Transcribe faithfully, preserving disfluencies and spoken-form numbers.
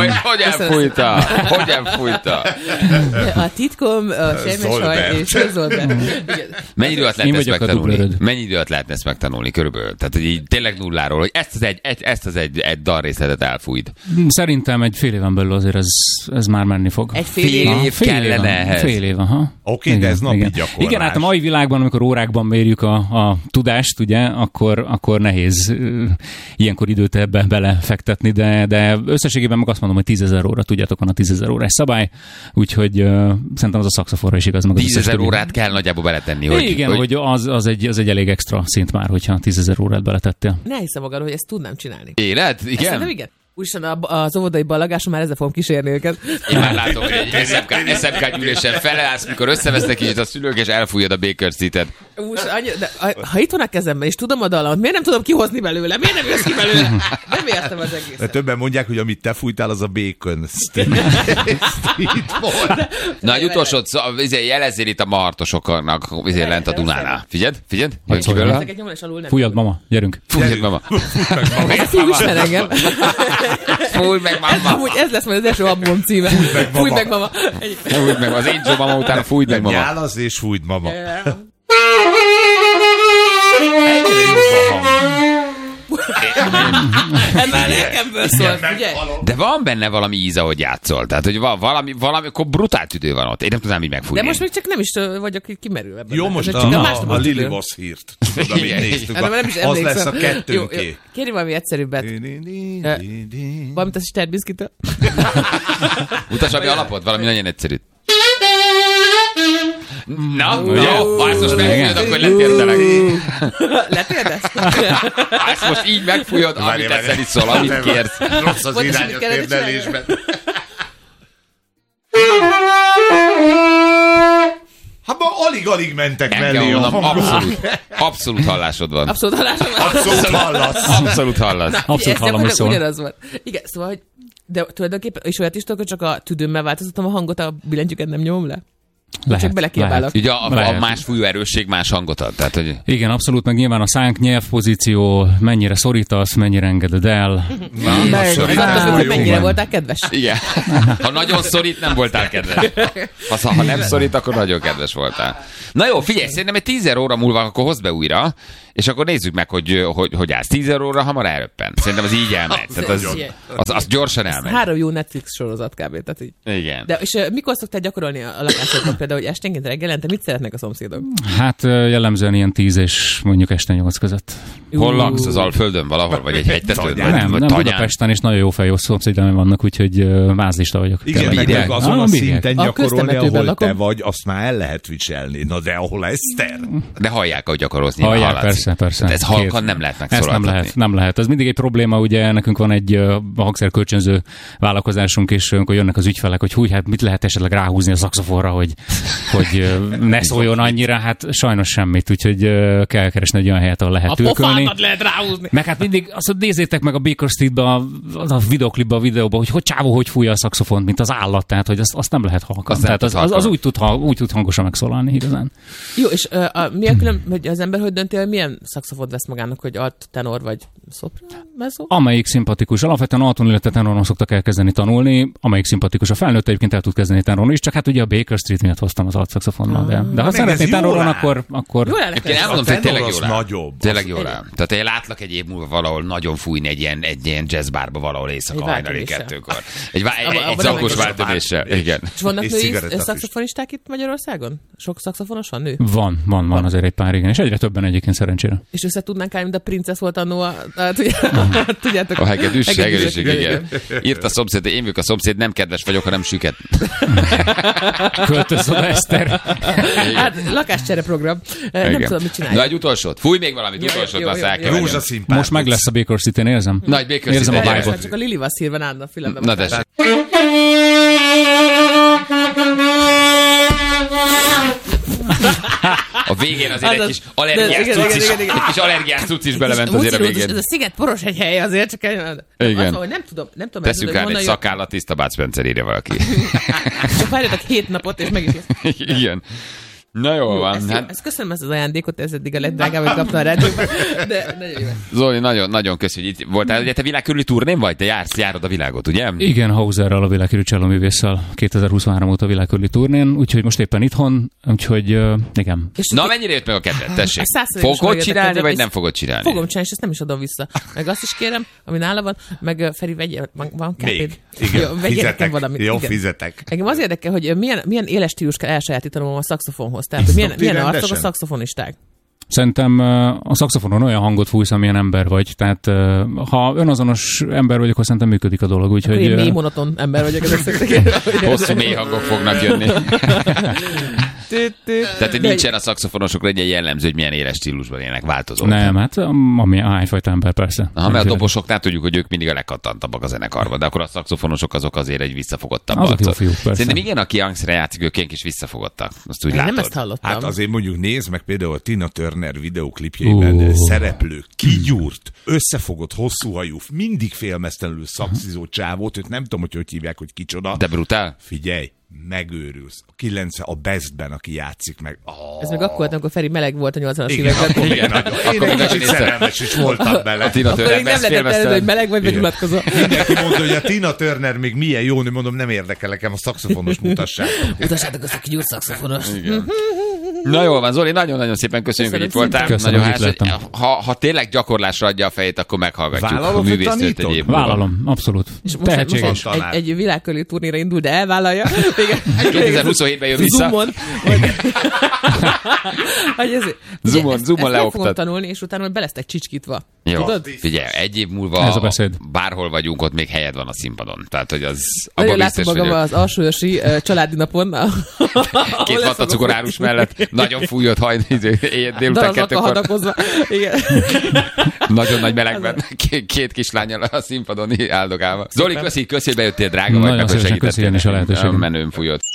Hogy, hogy elfújta? Hogy elfújta? A titkom, a sejmeshaj és a Zoltán. Mennyi idő alatt lehetne ezt megtanulni? Mennyi idő alatt lehetne ezt megtanulni körülbelül? Tehát, hogy így tényleg nulláról, hogy ezt az egy, egy, ezt az egy, egy dalrészletet elfújt. Szerintem egy fél éven belül azért ez, ez már menni fog. Egy fél év, fél év fél kellene év, ehhez. Fél év, aha. Oké, okay, de ez napi igen. gyakorlás. Igen, hát a mai világban, amikor órákban mérjük a, a tudást, ugye, akkor, akkor nehéz uh, ilyenkor időt ebbe belefektetni, de, de összességében meg azt mondom, hogy tízezer óra, tudjátok, van a tízezer órás szabály, úgyhogy uh, szerintem az a szaxofonra is igaz. tízezer órát kell nagyjából beletenni. Hogy, igen, hogy, hogy az, az, egy, az egy elég extra szint már, hogyha tízezer órát beletettél. Ne hiszem magadról, hogy ezt tudnám csinálni. Élet? Igen? Szerintem igen. Úgyhogy az óvodai ballagáson már ezzel fogom kísérni őket. Én már látom, hogy egy es em ká, es em ká gyűlésen feleállsz, mikor összevesznek így a szülők, és elfújod a Baker Street-et. Ús, annyi, de, ha itt van a kezemben, és tudom a dallamot, miért nem tudom kihozni belőle? Miért nem jössz ki belőle? Nem értem az egészet. De többen mondják, hogy amit te fújtál, az a Bacon Street volt. Na, egy utolsó, jelezzél itt a mahartosoknak, izé lent a Dunánál. Figyeld, figyeld, jön ki belőle. Fújjad, mama, gyerünk. Fújjad, mama. Ez a fiú ismer engem. Fújj meg, mama. Amúgy ez lesz majd az első album címe. Fújj meg, mama. Fújj meg, az én Joe mama után fújj meg, mama. Nyálasz és fújj, mama. Ez már lelkemből szól, ugye? De van benne valami íze, hogy játszol. Tehát, hogy valami, valami, akkor brutál tüdő van ott. Én nem tudnám így megfújni. De most még csak nem is vagyok kimerülve. Jó, most a, a, a Lili Voss hírt. Tudod, amit néztük. Az lesz a kettőnké. Kérj valami egyszerűbbet. Valamit a Sterbiszkitől. Mutasd a alapot, valami nagyon egyszerűt. Na, jó, ha ezt most megfújod, akkor letérdelek. Letérdes? Ha ezt most így megfújod, amit ezzel itt szól, amit kérsz. Rossz az irány a térdelésben. Hát ma alig-alig mentek mellé a hangok. Abszolút, abszolút hallásod van. Abszolút hallásod van. Abszolút hallasz. Abszolút hallasz. Na, abszolút hallom, hogy szól. Ugyanaz volt. Igen, szóval, hogy de tulajdonképpen, és olyat is tudok, hogy csak a tüdőmmel változtatom a hangot, a billentyűket nem nyomom le? Lehet, csak belekiabálok. Ugye a, a más fújó erősség más hangot ad. Tehát, hogy... Igen, abszolút, meg nyilván a szánk nyelvpozíció, mennyire szorítasz, mennyire engeded el. Na, meg, ez attól, hogy mennyire voltál kedves. Igen. Ha nagyon szorít, nem voltál kedves. Ha, ha nem szorít, akkor nagyon kedves voltál. Na jó, figyelj, szerintem egy tízezer óra múlva akkor hozd be újra, és akkor nézzük meg, hogy hogy, hogy állsz. Tízezer óra hamar elröppen. Szerintem az így elmegy. Tehát az, az, az gyorsan elmegy. Három jó Netflix sorozat kb. Tehát így. Igen. De és uh, mikor szoktál gyakorolni a lakásodban például, hogy esténként reggelente mit szeretnek a szomszédok? Hát jellemzően ilyen tíz és mondjuk este nyolc között. Hol laksz? Az Alföldön valahol? Vagy egy hegytetőn? Nem, nem Budapesten, és nagyon jó fejó szomszédem vannak, úgyhogy uh, vázlista vagyok. Igen, meg azon a szinten gyakorolni, ahol lakom. te vagy, azt már el lehet viselni. Na de ahol Eszter? De hallják, ahogy gyakorolsz. Hallják, persze, persze. De ez halkan nem lehet megszólaltatni. Nem lehet, nem lehet. Ez mindig egy probléma, ugye nekünk van egy uh, hangszerkölcsönző vállalkozásunk, és amikor jönnek az ügyfelek, hogy húj, hát mit lehet esetleg ráhúzni a szaxofonra, hogy, hogy uh, ne szóljon annyira, hát sajnos semmit, úgyhogy uh, kell keresni egy olyan helyet, ahol lehet tűrkölni. A pofádat lehet ráhúzni. Meg hát mindig azt nézzétek meg a Baker Streetbe, a, a videoklipbe, a videóban, hogy hogy csávó, hogy fújja a szaxofont, mint az állat, tehát hogy azt, azt nem lehet halkan. Tehát az, az, az úgy, tud, úgy tud hangosan megszólalni igazán. Jó, és uh, a, mi a külön, hogy az ember hogy dönti, hogy milyen szaxofont vesz magának, hogy alt, tenor vagy szoprán, mezzo? Amelyik szimpatikus. Alapvetően alton, illetve tenoron szoktak elkezdeni tanulni, amelyik szimpatikus. A felnőtt egyébként el tud kezdeni tenoron is, csak hát ugye a Baker Street miatt hoztam az alt szaxofonnal. De, de ha szeretnél tenoron, akkor... akkor... Jól áll. Én elmondom, hogy tényleg jól áll. Nagyobb. Tényleg jól áll. Tehát én látlak egy év múlva valahol nagyon fújni egy ilyen, egy ilyen jazzbárba valahol éjszaka hajnali kettőkor. Egy, egy, egy zakos váltövéssel. Igen. És vannak női szaxofonisták itt Magyarországon? Sok szaxofonos van nő? Van, van, van azért egy pár, igen. És egyre többen egyébként szerencsére. És össze tudnánk állni, mint a Princess volt annó a... Tudjátok? A hegedűs, hegedűs, igen. Írt a szomszéd, én vagyok a szomszéd, nem kedves vagyok, hanem süket. Költöz oda, Eszter. Hát lakáscsere program. Nem tudom, mit csináljuk. Na, egy utolsót. Fújj még valamit, utolsót, azt elkeverjem. Rózsaszínpár. Most meg lesz a Baker City-n, érzem? Na, egy Baker Érzem a City-n. vibe-ot. Csak a Lili Voss hírben állna a fülemben. Na, tessék. A végén azért egy kis allergiás cucc is, egy kis allergiás cucc is belement azért a végén. Ez a sziget poros egy hely azért, csak igen. Az, nem tudom, nem tudom. Teszünk rá egy szakállat, tiszta Bud Spencer írja valaki. Csak várjatok hét napot, és meg is. Igen. Na jól van. Ezt, hát... ezt köszönöm ezt az ajándékot, ez eddig a legdrágább, hogy kaptam a rádióban. De nagyon jó. Zoli, nagyon, nagyon köszönjük, hogy itt voltál. Ugye te világkörüli turnén vagy? Te jársz, járod a világot, ugye? Igen, Hauserrel, a világkörüli csellóművésszel kétezer-huszonhárom óta világkörüli turnén, úgyhogy most éppen itthon, úgyhogy uh, igen. És Na, mennyire jött meg a kedved? Tessék. Fogod csinálni, vagy nem fogod csinálni? Fogom csinálni, és ezt nem is adom vissza. Meg azt is kérem, ami nála van, meg Feri, vegyél, van Még. Igen, fizetek. Valamit. Jó, igen. Fizetek. Engem az érdekel, hogy milyen, milyen éles stílust kell elsajátítanom a szaxofonhoz. Tehát, milyen, milyen arcok a szaxofonisták. Szerintem a szaxofonon olyan hangot fújsz, amilyen ember vagy. Tehát ha önazonos ember vagy, akkor szerintem működik a dolog. Úgyhogy... Én mély monoton ember vagyok ezek szerint. Hosszú mély hangok fognak jönni. Tehát, hogy nincsen a szaxofonosokra egy jellemző, hogy milyen éles stílusban élnek, változó. Nem, hát ami hányfajta ember, persze. Aha, mert a doposoknál tudjuk, hogy ők mindig a legkattantabbak a zenekarban, de akkor a szaxofonosok azok azért egy visszafogottabb arcok. Szerintem igen, aki hangszere játszik, ők ilyen kis visszafogottak. Azt úgy látod. Nem ezt hallottam. Hát azért mondjuk nézd meg például a Tina Turner videóklipjeiben uh. szereplő, kigyúrt, összefogott, hosszú hajú, mindig félmeztelenül szakszizó csávót, őt nem tudom, hogy hogy hívják, hogy kicsoda. De brutál. Figyelj, megőrülsz. A kilencven a Bestben, aki játszik meg. Oh. Ez meg akkor volt, amikor Feri meleg volt a nyolcvanas években. Igen, akkor én egy kicsit szerelmes is voltam bele. A Tina Turner nem lehetett előtt, hogy meleg vagy, vagy unatkozol. Mindenki mondta, hogy a Tina Turner még milyen jó, hogy mondom, nem érdekel nekem, a szaxofonos mutassátok. Mutassátok azt a kigyúrt szaxofonos. Na jól van, Zoli, nagyon-nagyon szépen köszönjük, hogy itt voltál. Köszönöm, nagyon hálás, hogy ha, ha tényleg gyakorlásra adja a fejét, akkor meghallgatjuk. Vállalod, a művésznőt egy év múlva. Vállalom, abszolút. És most, most egy, egy világkörüli turnéra indul, de elvállalja. kétezer-huszonhétben jön vissza. Zoomon. Zoomon, Zoomon leoktat. Ezt fogom tanulni, és utána be lesztek csicskítva. Jó, tudod? figyelj, egy év múlva ez a beszéd. Bárhol vagyunk, ott még helyed van a színpadon. Tehát, hogy az nagyon látom magam az alsóőrsi uh, családi napon. Két vatta cukorárus mellett, nagyon fújott hajn, délután kettőkor. Nagyon nagy melegben, két kislánnyal a színpadon áldogálva. Zoli, köszi, köszi, bejöttél, drága vagy, meg hogy segítettél. Köszi, én is a lehetőséget. Menőn fújott.